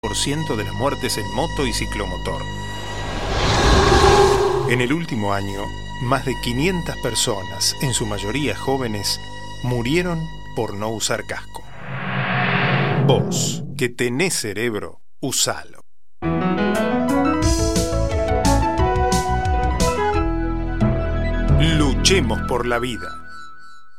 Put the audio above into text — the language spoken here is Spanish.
90% de las muertes en moto y ciclomotor. En el último año, más de 500 personas, en su mayoría jóvenes, murieron por no usar casco. Vos, que tenés cerebro, usalo. Luchemos por la vida.